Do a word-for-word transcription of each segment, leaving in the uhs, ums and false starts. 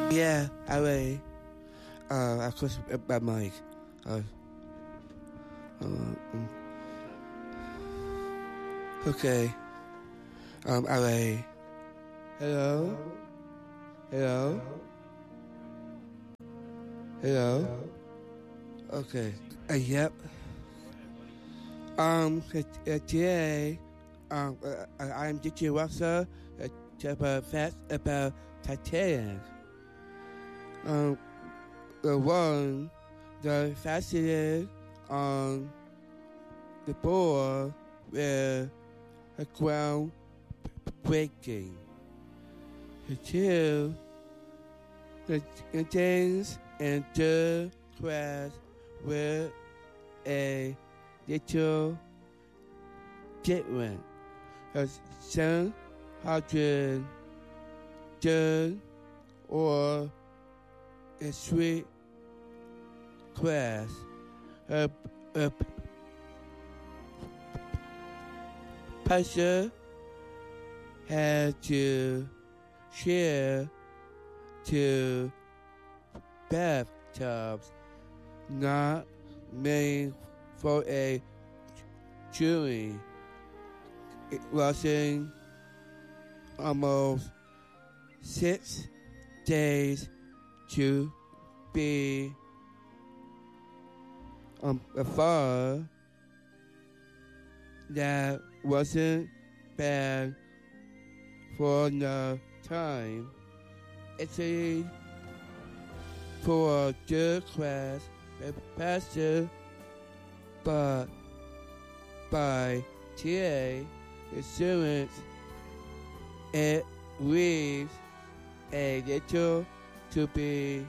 Yeah, I ready. Uh, I close my mic. Uh, uh, um, okay. Um, I ready. Hello? Hello? Hello? Okay. Uh, yep. Um, uh, uh, today, um, uh, uh, I'm teaching Russell uh, about facts about Titanic. Um, the one, the fastened on the board with a ground breaking. The two, the James and the crash with a little different. A seven hundred ton or a sweet crash. A, a passenger had to share two bathtubs, not made for a jury. It wasn't almost six days to be um, a far that wasn't bad for the time. It's a for the class a pastor, but by T A insurance it leaves a little to be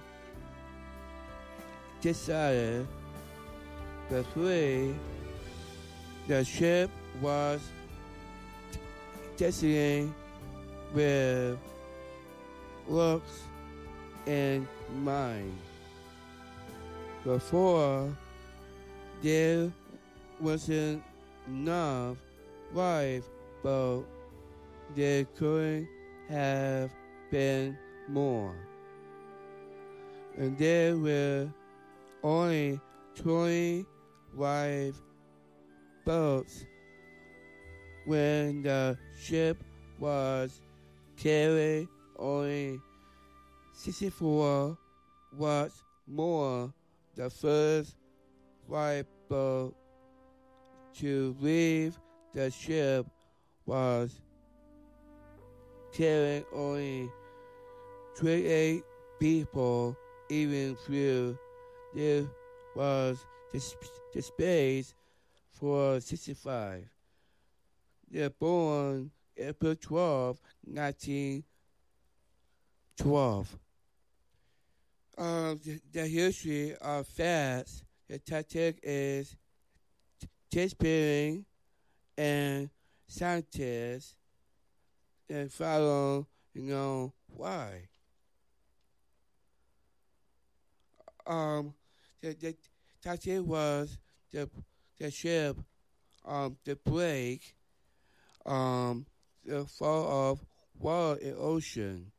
decided. The three, the ship was designed with looks in mind. Before, there wasn't enough lifeboat. There couldn't have been more. And there were only twenty lifeboats when the ship was carrying only sixty-four. What's more, the first lifeboat to leave the ship was carrying only twenty-eight people, even though there was the, the space for sixty-five. They're born April twelfth, nineteen twelve. Um, the, the history of facts, the Titanic is disappearing, and scientists and follow, you know, why. Um, the, the Titanic was the the ship, um, the break, um, the fall of water in ocean.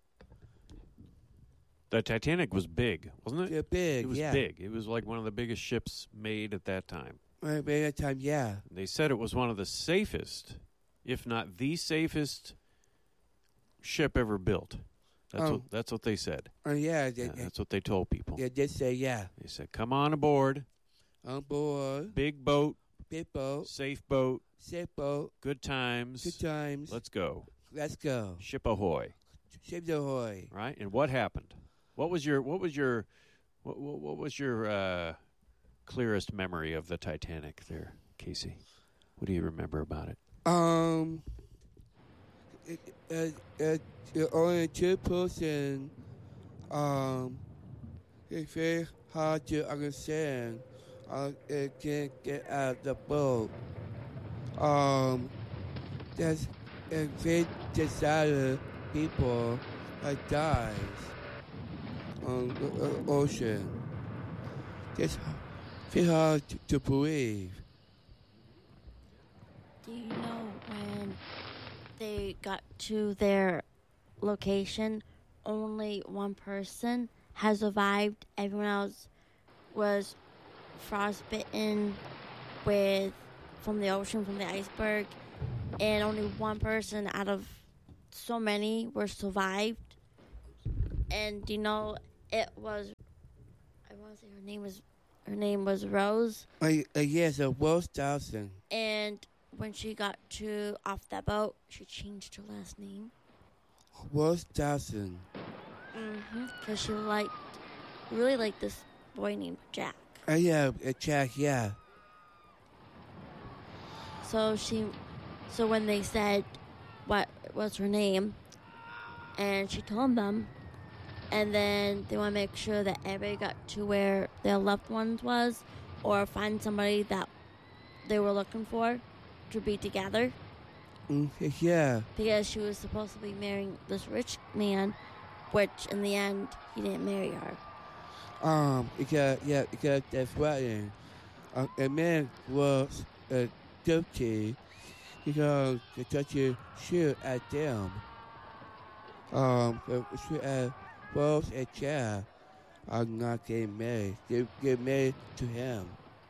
The Titanic was big, wasn't it? They're big, It was yeah. big. It was like one of the biggest ships made at that time. Right, at that time, yeah. They said it was one of the safest, if not the safest, ship ever built. That's Um, what that's what they said. Uh, yeah, they, Yeah, that's what they told people. they did say, yeah. They said, "Come on aboard, On board, big boat, big boat, safe boat, safe boat, good times. good times. Let's go. Let's go. Ship ahoy!" Ship ahoy. Right? And what happened? What was your what was your what what, what was your uh, clearest memory of the Titanic there, Casey? What do you remember about it? Um, it, uh, uh, uh, only two person. Um, it's very hard to understand. Uh, it can't get out the boat. Um, there's a very decided people that dies on the uh, ocean. It's very hard to, to believe. Do you know when they got to their location only one person has survived. Everyone else was frostbitten with from the ocean, from the iceberg, and only one person out of so many were survived. And you know, it was I want to say her name was her name was Rose. Uh, uh, yes, a Rose Dawson. And when she got to off that boat, she changed her last name. Rose Dawson. Mm-hmm. Because she liked, really liked this boy named Jack. Uh, yeah, uh, Jack, yeah. So she, so when they said what was her name, and she told them, and then they want to make sure that everybody got to where their loved ones was, or find somebody that they were looking for to be together. Mm, yeah. Because she was supposed to be marrying this rich man, which in the end he didn't marry her. Um, because yeah, because that's wedding. Uh, a man was uh, guilty because the judge shoot at them. Um, shoot at Rose and Jack are not getting married. They get married to him.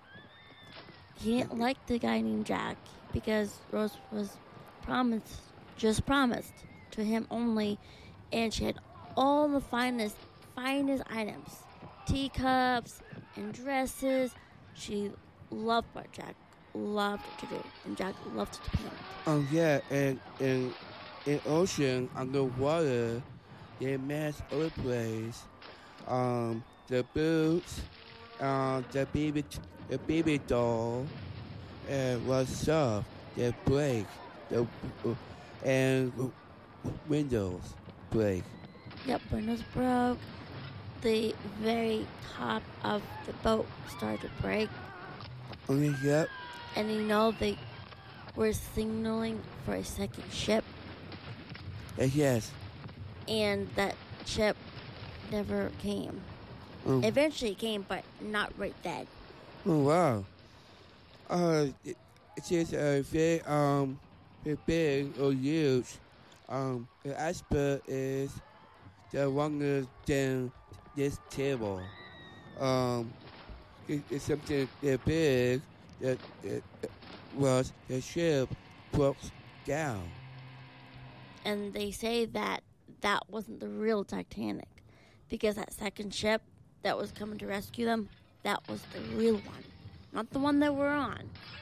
He didn't like the guy named Jack because Rose was promised, just promised to him only, and she had all the finest, finest items, teacups and dresses. She loved what Jack loved to do, and Jack loved to paint. Oh yeah, and in in ocean underwater, they match other place. Um, the boots, um, the baby, the baby doll, uh, was soft. They break. The uh, and windows break. Yep, windows broke. The very top of the boat started to break. Only yep. And you know, they were signaling for a second ship. Uh, yes. And that ship never came. Um, Eventually it came, but not right then. oh wow. Uh, it, it is a very um, very big or huge. Um, the iceberg is the longer than this table. Um, it, it's something that big that it, it was the ship broke down. And they say that that wasn't the real Titanic, because that second ship that was coming to rescue them, that was the real one, not the one that we're on.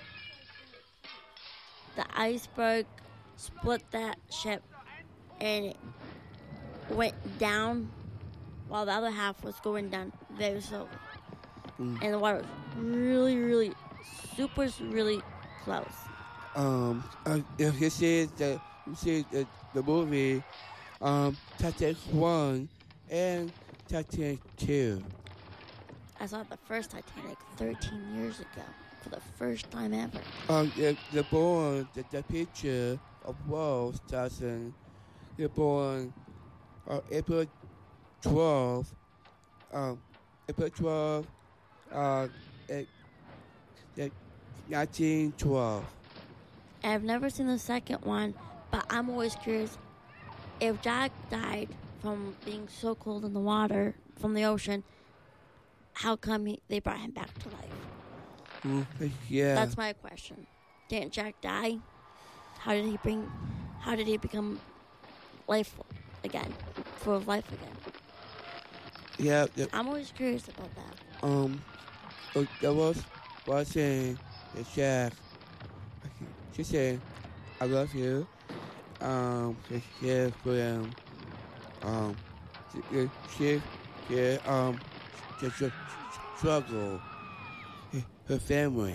The iceberg split that ship, and it went down while the other half was going down very slowly. Mm. And the water was really, really, super, really close. Um, uh, if you see the, you see the, the movie, um, Titanic one and Titanic two. I saw the first Titanic thirteen years ago for the first time ever. Um, the, the born, the, the picture of Rose Dawson, the born uh, April twelfth, um, April twelfth, uh, at, at nineteen twelve. I've never seen the second one, but I'm always curious if Jack died from being so cold in the water from the ocean, how come he, they brought him back to life? Mm, yeah. That's my question. Didn't Jack die? How did he bring? How did he become life again, full of life again? Yeah. The, I'm always curious about that. Um, uh, there was watching the Jack. She said, "I love you." Um, she cared for them. Um, she, she, she um, she, she struggle. Her family.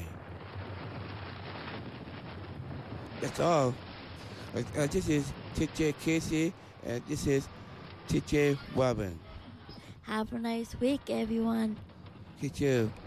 That's all. Uh, uh, this is T J Casey, and this is T J Robin. Have a nice week, everyone. You too.